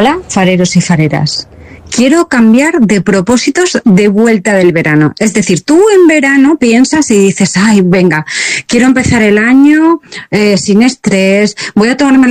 Hola, fareros y fareras. Quiero cambiar de propósitos de vuelta del verano. Es decir, tú en verano piensas y dices, ay, venga, quiero empezar el año sin estrés, voy a tomarme